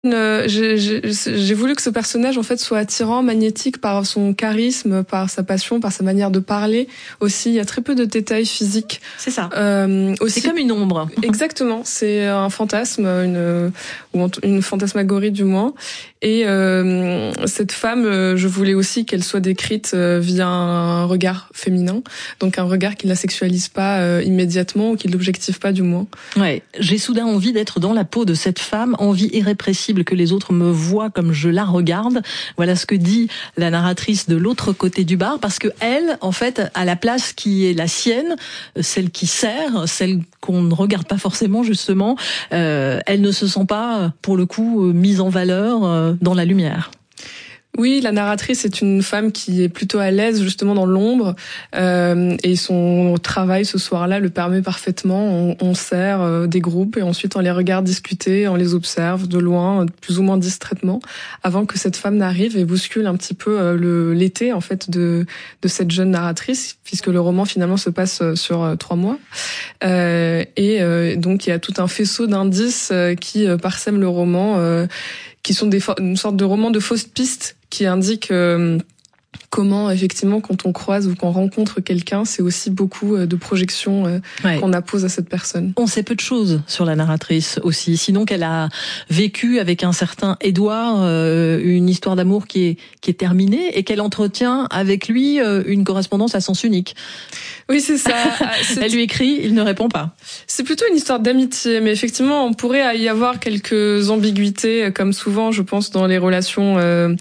J'ai voulu que ce personnage en fait soit attirant, magnétique par son charisme, par sa passion, par sa manière de parler. Aussi, il y a très peu de détails physiques. C'est ça. Aussi, c'est comme une ombre. Exactement. C'est un fantasme, une fantasmagorie du moins. Et cette femme, je voulais aussi qu'elle soit décrite via un regard féminin, donc un regard qui ne la sexualise pas immédiatement ou qui ne l'objective pas du moins. Ouais, j'ai soudain envie d'être dans la peau de cette femme, envie irrépressible que les autres me voient comme je la regarde. Voilà ce que dit la narratrice de l'autre côté du bar, parce que elle, en fait, a la place qui est la sienne, celle qui sert, celle qu'on ne regarde pas forcément justement. Elle ne se sent pas, pour le coup, mise en valeur dans la lumière. Oui, la narratrice est une femme qui est plutôt à l'aise justement dans l'ombre et son travail ce soir-là le permet parfaitement. On sert des groupes et ensuite on les regarde discuter, on les observe de loin, plus ou moins distraitement, avant que cette femme n'arrive et bouscule un petit peu l'été en fait de cette jeune narratrice, puisque le roman finalement se passe sur 3 mois. Donc il y a tout un faisceau d'indices qui parsèment le roman, qui sont une sorte de roman de fausses pistes qui indique comment, effectivement, quand on croise ou qu'on rencontre quelqu'un, c'est aussi beaucoup de projections qu'on appose à cette personne. On sait peu de choses sur la narratrice aussi, sinon qu'elle a vécu avec un certain Édouard une histoire d'amour qui est terminée et qu'elle entretient avec lui une correspondance à sens unique. Oui, c'est ça. Elle lui écrit, il ne répond pas. C'est plutôt une histoire d'amitié, mais effectivement, on pourrait y avoir quelques ambiguïtés, comme souvent, je pense, dans les relations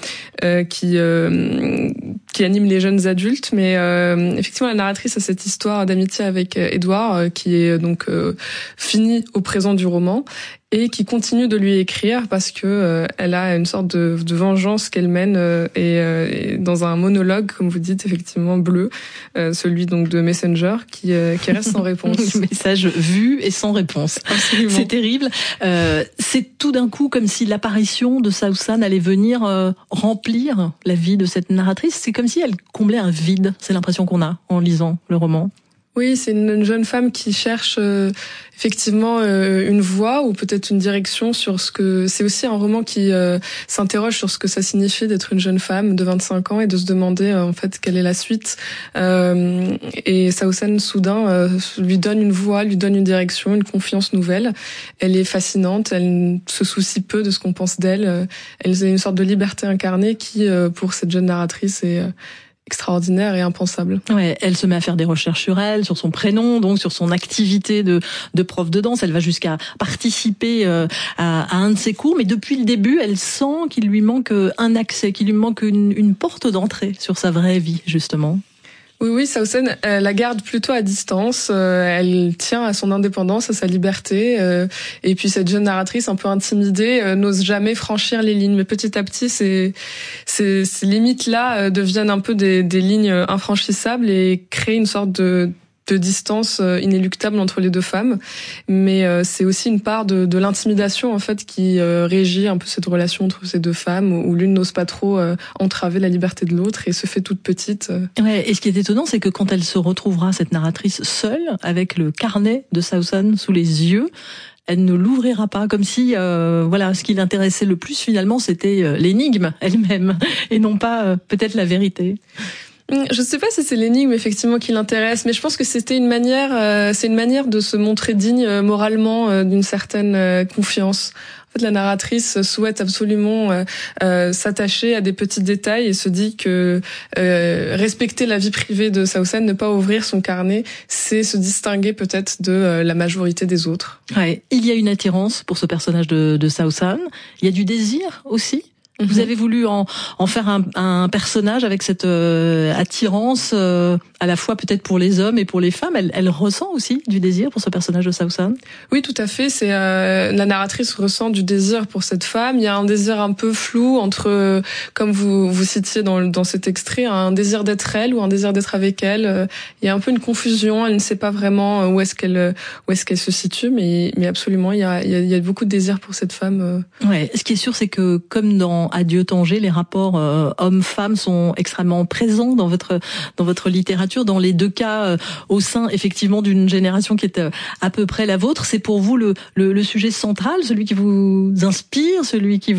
qui animent les jeunes adultes. Mais effectivement, la narratrice a cette histoire d'amitié avec Édouard, qui est donc finie au présent du roman, et qui continue de lui écrire parce que elle a une sorte de vengeance qu'elle mène et dans un monologue, comme vous dites, effectivement bleu, celui donc de Messenger, qui reste sans réponse. Message vu et sans réponse. Absolument. C'est terrible. C'est tout d'un coup comme si l'apparition de Saosan allait venir remplir la vie de cette narratrice. C'est comme si elle comblait un vide. C'est l'impression qu'on a en lisant le roman. Oui, c'est une jeune femme qui cherche effectivement une voie ou peut-être une direction sur ce que... C'est aussi un roman qui s'interroge sur ce que ça signifie d'être une jeune femme de 25 ans et de se demander en fait quelle est la suite. Et Saosan, soudain, lui donne une voie, lui donne une direction, une confiance nouvelle. Elle est fascinante, elle se soucie peu de ce qu'on pense d'elle. Elle a une sorte de liberté incarnée qui, pour cette jeune narratrice, est extraordinaire et impensable. Ouais, elle se met à faire des recherches sur elle, sur son prénom, donc sur son activité de prof de danse. Elle va jusqu'à participer à un de ses cours, mais depuis le début, elle sent qu'il lui manque un accès, qu'il lui manque une porte d'entrée sur sa vraie vie, justement. Oui, Saosan la garde plutôt à distance. Elle tient à son indépendance, à sa liberté. Et puis cette jeune narratrice, un peu intimidée, n'ose jamais franchir les lignes. Mais petit à petit, ces limites-là deviennent un peu des lignes infranchissables et créent une sorte de distance inéluctable entre les deux femmes, mais c'est aussi une part de l'intimidation en fait qui régit un peu cette relation entre ces deux femmes où l'une n'ose pas trop entraver la liberté de l'autre et se fait toute petite. Ouais, et ce qui est étonnant, c'est que quand elle se retrouvera, cette narratrice, seule, avec le carnet de Saosan sous les yeux, elle ne l'ouvrira pas, comme si voilà, ce qui l'intéressait le plus finalement, c'était l'énigme elle-même et non pas peut-être la vérité. Je sais pas si c'est l'énigme effectivement qui l'intéresse, mais je pense que c'était une manière, c'est une manière de se montrer digne moralement d'une certaine confiance. En fait, la narratrice souhaite absolument s'attacher à des petits détails et se dit que respecter la vie privée de Saosan, ne pas ouvrir son carnet, c'est se distinguer peut-être de la majorité des autres. Ouais, il y a une attirance pour ce personnage de Saosan. Il y a du désir aussi. Vous avez voulu en faire un personnage avec cette attirance à la fois peut-être pour les hommes et pour les femmes. Elle ressent aussi du désir pour ce personnage de Saosan. Oui, tout à fait. C'est la narratrice ressent du désir pour cette femme. Il y a un désir un peu flou entre, comme vous citiez dans cet extrait, un désir d'être elle ou un désir d'être avec elle. Il y a un peu une confusion. Elle ne sait pas vraiment où est-ce qu'elle se situe, mais absolument, il y a beaucoup de désir pour cette femme. Ouais. Ce qui est sûr, c'est que comme dans Adieu Tanger, les rapports hommes-femmes sont extrêmement présents dans votre littérature, dans les deux cas au sein effectivement d'une génération qui est à peu près la vôtre. C'est pour vous le sujet central, celui qui vous inspire, celui qui